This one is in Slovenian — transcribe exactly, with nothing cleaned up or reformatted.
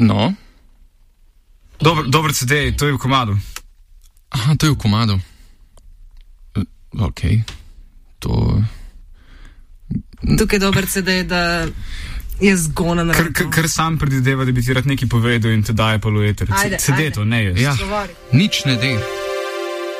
No? Dober, dober C D, to je v komadu. Aha, to je v komadu. Ok. To... Tukaj je dober C D, da je zgonen. Ker, ker, ker sam predvideva, da bi ti rad nekaj povedal in te daje pa v eter. C D to, ne jaz. Ja, nič ne dej.